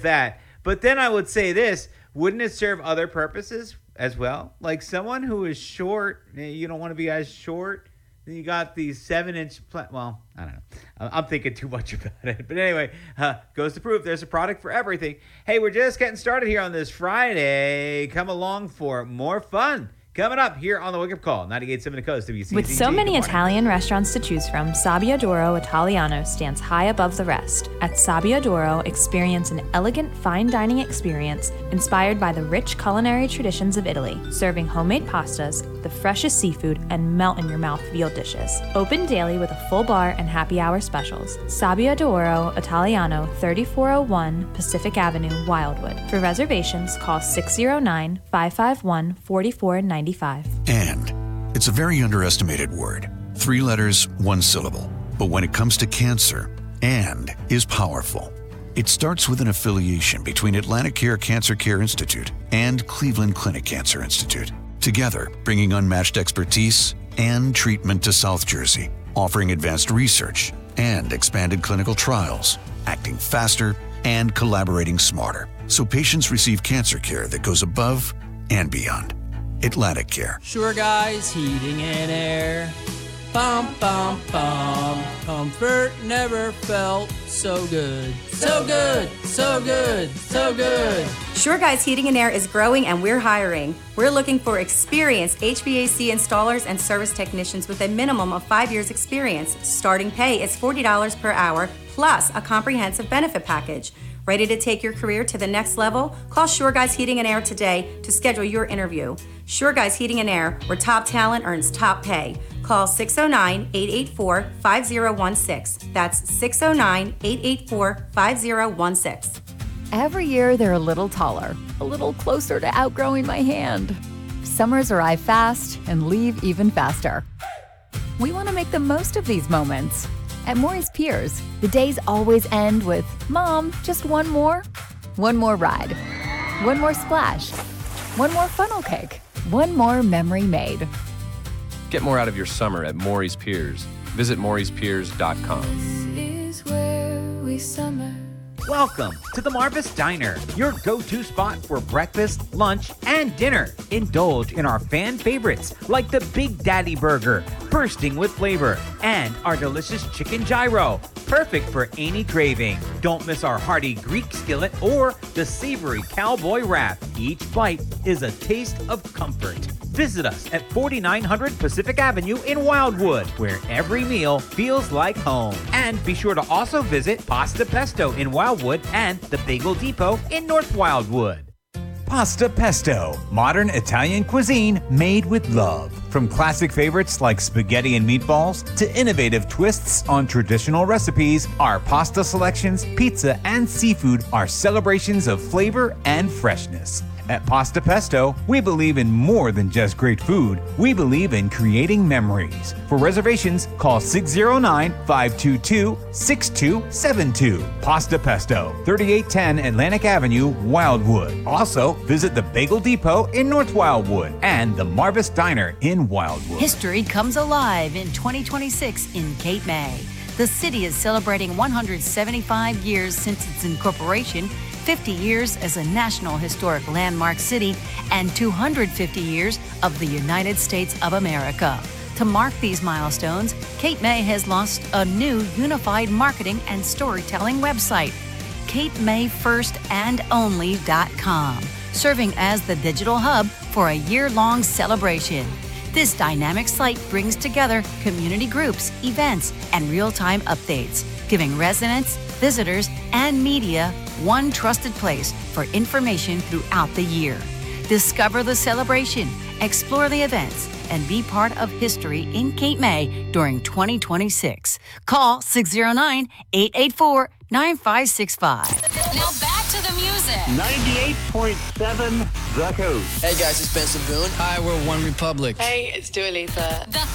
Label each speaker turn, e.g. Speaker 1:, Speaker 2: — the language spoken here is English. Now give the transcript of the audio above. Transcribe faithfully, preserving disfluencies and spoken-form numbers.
Speaker 1: that. But then I would say this, wouldn't it serve other purposes as well? Like someone who is short, you don't want to be as short. Then you got these seven-inch, pla- well, I don't know. I'm thinking too much about it. But anyway, uh, goes to prove there's a product for everything. Hey, we're just getting started here on this Friday. Come along for more fun. Coming up here on the Wake Up Call, ninety-eight point seven The Coast, W C C G.
Speaker 2: With so many Italian restaurants to choose from, Sabia d'Oro Italiano stands high above the rest. At Sabia d'Oro, experience an elegant fine dining experience inspired by the rich culinary traditions of Italy, serving homemade pastas, the freshest seafood, and melt-in-your-mouth veal dishes. Open daily with a full bar and happy hour specials. Sabia d'Oro Italiano, thirty-four oh one Pacific Avenue, Wildwood. For reservations, call six oh nine, five five one, four four nine five.
Speaker 3: And it's a very underestimated word. Three letters, one syllable. But when it comes to cancer, and is powerful. It starts with an affiliation between Atlantic Care Cancer Care Institute and Cleveland Clinic Cancer Institute. Together, bringing unmatched expertise and treatment to South Jersey, offering advanced research and expanded clinical trials, acting faster and collaborating smarter, so patients receive cancer care that goes above and beyond. Atlantic Care.
Speaker 4: Sure Guys Heating and Air. Bum, bum, bum. Comfort never felt so good. So good, so good, so good.
Speaker 5: Sure Guys Heating and Air is growing and we're hiring. We're looking for experienced H V A C installers and service technicians with a minimum of five years experience. Starting pay is forty dollars per hour plus a comprehensive benefit package. Ready to take your career to the next level? Call Sure Guys Heating and Air today to schedule your interview. Sure Guys Heating and Air, where top talent earns top pay. Call six oh nine, eight eight four, five oh one six. That's six oh nine, eight eight four, five oh one six.
Speaker 6: Every year they're a little taller, a little closer to outgrowing my hand. Summers arrive fast and leave even faster. We want to make the most of these moments. At Maury's Piers, the days always end with, Mom, just one more? One more ride. One more splash. One more funnel cake. One more memory made.
Speaker 7: Get more out of your summer at Maury's Piers. Visit Maury's Piers dot com.
Speaker 8: This is where we summer.
Speaker 1: Welcome to the Marvis Diner, your go-to spot for breakfast, lunch, and dinner. Indulge in our fan favorites like the Big Daddy Burger, bursting with flavor, and our delicious chicken gyro, perfect for any craving. Don't miss our hearty Greek skillet or the savory cowboy wrap. Each bite is a taste of comfort. Visit us at forty-nine hundred Pacific Avenue in Wildwood, where every meal feels like home. And be sure to also visit Pasta Pesto in Wildwood and the Bagel Depot in North Wildwood. Pasta Pesto, modern Italian cuisine made with love. From classic favorites like spaghetti and meatballs to innovative twists on traditional recipes, our pasta selections, pizza, and seafood are celebrations of flavor and freshness. At Pasta Pesto, we believe in more than just great food. We believe in creating memories. For reservations, call six oh nine, five two two, six two seven two. Pasta Pesto, thirty-eight ten Atlantic Avenue, Wildwood. Also, visit the Bagel Depot in North Wildwood and the Marvis Diner in Wildwood.
Speaker 9: History comes alive in twenty twenty-six in Cape May. The city is celebrating one hundred seventy-five years since its incorporation, fifty years as a National Historic Landmark City, and two hundred fifty years of the United States of America. To mark these milestones, Cape May has launched a new unified marketing and storytelling website, cape may first and only dot com, serving as the digital hub for a year-long celebration. This dynamic site brings together community groups, events, and real-time updates, giving residents, visitors, and media one trusted place for information throughout the year. Discover the celebration, explore the events, and be part of history in Cape May during twenty twenty-six. Call six oh nine, eight eight four, nine five six five.
Speaker 8: Now back to the music.
Speaker 10: ninety-eight point seven The Coast.
Speaker 11: Hey guys, it's Benson Boone.
Speaker 4: Hi, we're One Republic.
Speaker 12: Hey, it's Dua Lipa.
Speaker 8: The